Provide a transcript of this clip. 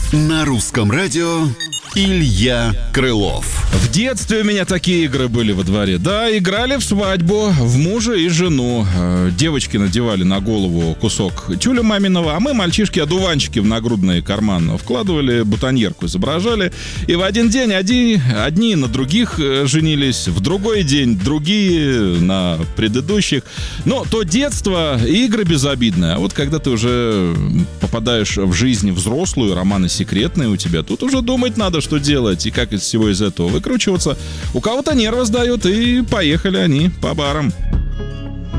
На русском радио Илья Крылов. В детстве у меня такие игры были во дворе. Да, играли в свадьбу, в мужа и жену. Девочки надевали на голову кусок тюля маминого, а мы, мальчишки, одуванчики в нагрудный карман вкладывали, бутоньерку изображали. И в один день одни на других женились, в другой день другие на предыдущих. Но то детство и игры безобидные. А вот когда ты уже попадаешь в жизнь взрослую, романы секретные у тебя, тут уже думать надо, что делать и как из всего из этого выкручиваться. У кого-то нервы сдают, и поехали они по барам.